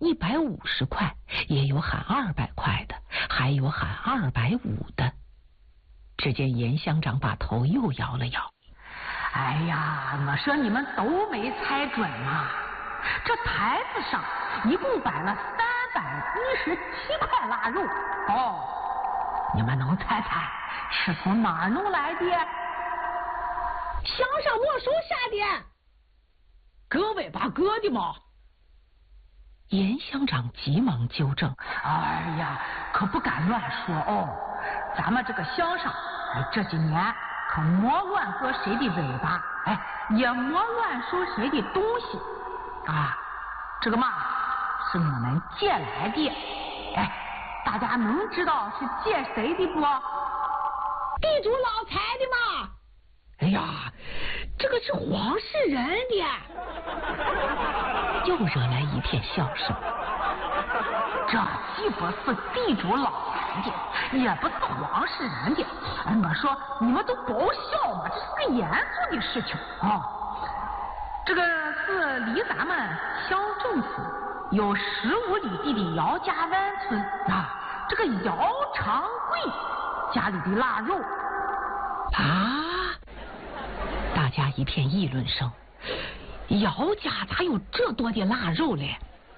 150块，也有喊200块的，还有喊250的。只见严乡长把头又摇了摇。 哎呀，我说你们都没猜准啊！这台子上一共摆了317块腊肉。哦，你们能猜猜是从哪儿弄来的？ 乡上没收下的。 割尾巴割的吗？ 严乡长急忙纠正。 哎呀，可不敢乱说哦。咱们这个乡上，这几年可莫乱割谁的尾巴，也莫乱收谁的东西啊。这个嘛，是我们借来的。大家能知道是借谁的不？ 地主老财的嘛。 哎呀，这个是黄世仁的。 又惹来一片笑声。 这既不是地主老财的，也不是黄世仁的。我说你们都搞笑嘛，这是个严肃的事情啊。这个是离咱们乡政府有15里地的姚家湾村啊，这个姚长贵家里的腊肉啊！大家一片议论声。姚家咋有这多的腊肉嘞？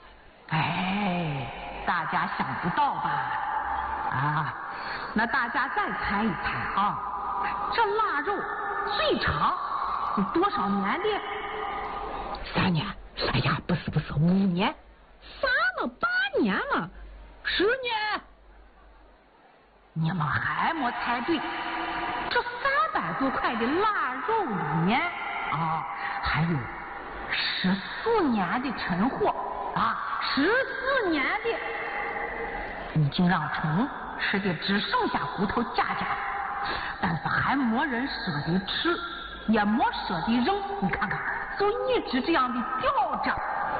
大家想不到吧？啊，那大家再猜一猜啊，这腊肉最长是多少年的 ？3年。哎呀，不是5年。 啥了？8年了？10年？ 你们还没猜对，这300多块的腊肉里面啊，还有14年的陈货啊，14年的，已经让虫吃的只剩下骨头架架，但是还没人舍得吃，也没舍得扔，你看看，就一直这样的吊着。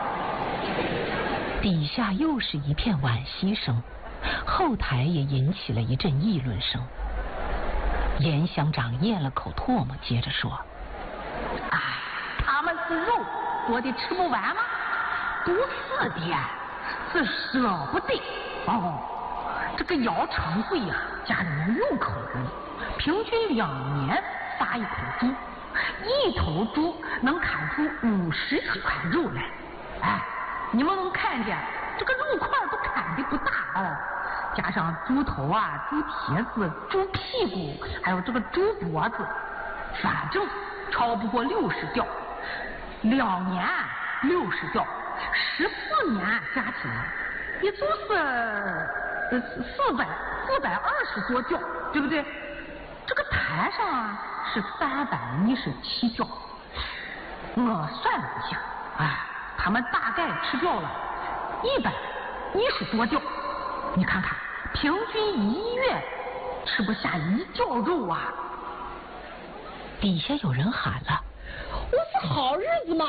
底下又是一片惋惜声，后台也引起了一阵议论声。严乡长咽了口唾沫，接着说： 他们是肉多的吃不完吗？不是的，是舍不得。这个姚长贵呀，家里面6口人，平均2年杀一口猪，一头猪能砍出50几块肉来。你们能看见这个肉块都砍的不大哦，加上猪头啊、猪蹄子、猪屁股，还有这个猪脖子，反正超不过60吊。2年60吊，14年加起来也就是420多吊，对不对？这个台上啊是317吊，我算了一下，他们大概吃掉了110多吊。你看看，平均1月吃不下1吊肉啊！ 底下有人喊了：“ 我是好日子嘛！”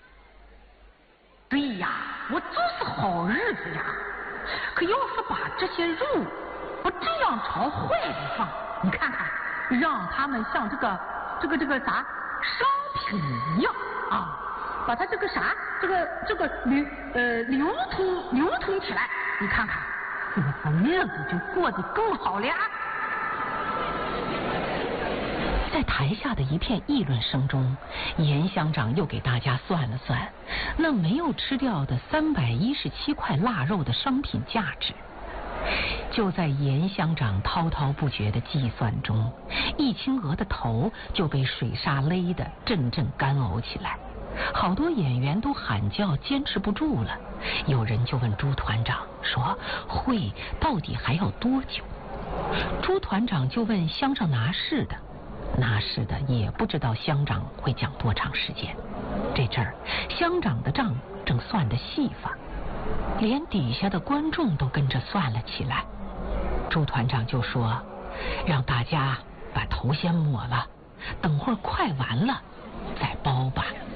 对呀，我就是好日子呀。可要是把这些肉我这样朝坏里放，你看看，让他们像这个啥商品一样啊，把它这个啥流通起来，你看看，日子就过得更好了呀。 在台下的一片议论声中，严乡长又给大家算了算那没有吃掉的317块腊肉的商品价值。就在严乡长滔滔不绝的计算中，易清娥的头就被水沙勒得阵阵干呕起来，好多演员都喊叫坚持不住了。有人就问朱团长说，会到底还要多久？朱团长就问乡上拿事的，拿事的也不知道乡长会讲多长时间。这阵儿乡长的账正算得细发，连底下的观众都跟着算了起来。朱团长就说，让大家把头先抹了，等会儿快完了再包吧。